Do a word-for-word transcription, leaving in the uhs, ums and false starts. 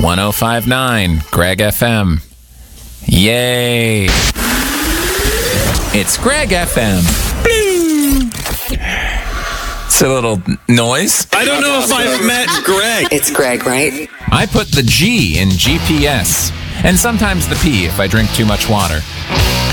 one oh five point nine Greg F M. Yay! It's Greg F M. It's a little noise. I don't know if I've met Greg. It's Greg, right? I put the G in G P S, and sometimes the P if I drink too much water.